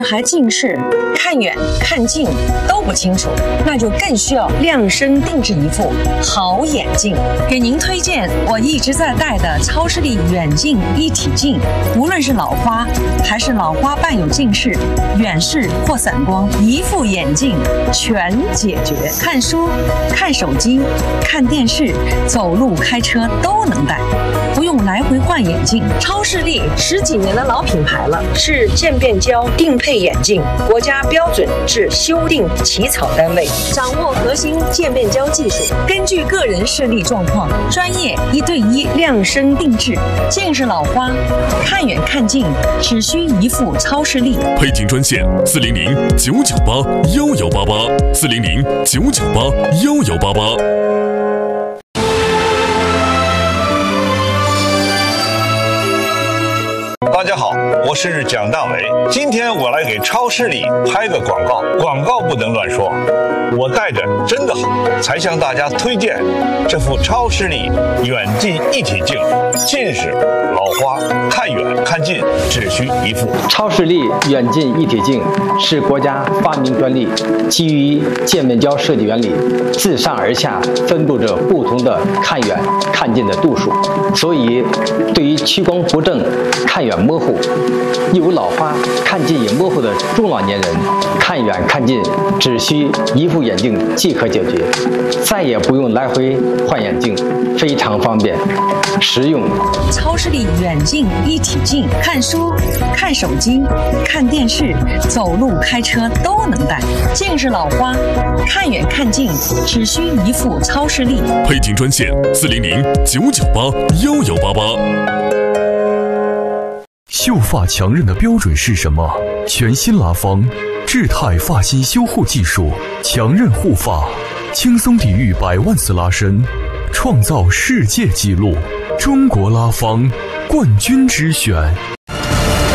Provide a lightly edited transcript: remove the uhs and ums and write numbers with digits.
还近视、看远、看近都不清楚，那就更需要量身定制一副好眼镜。给您推荐我一直在戴的超视力远近一体镜，无论是老花还是老花伴有近视、远视或散光，一副眼镜全解决。看书、看手机、看电视、走路、开车都能戴，不用来回换眼镜。超视力10几年的老品牌了，是渐变焦定配眼镜国家标准制修订起草单位，掌握核心渐变焦技术，根据个人视力状况，专业1对1量身定制。近视老花，看远看近，只需一副超视力。 配镜专线400-998-1188，400-998-1188。 大家好，我是蒋大为。今天我来给超视力拍个广告，广告不能乱说，我戴着真的好，才向大家推荐这副超视力远近一体镜。近视、老花、看远看近只需一副。 超视力远近一体镜是国家发明专利，基于渐变焦设计原理，自上而下分布着不同的看远看近的度数，所以对于屈光不正、看远模糊、有老花、看近也模糊的中老年人，看远看近只需一副眼镜即可解决，再也不用来回换眼镜，非常方便实用。 超视力远近一体镜，看书、看手机、看电视、走路、开车都能戴。近视老花、看远看近只需一副超视力。 配镜专线400-998-1188。秀发强韧的标准是什么？全新拉芳智泰发型修护技术，强韧护发，轻松抵御100万次拉伸，创造世界纪录。中国拉芳冠军之选。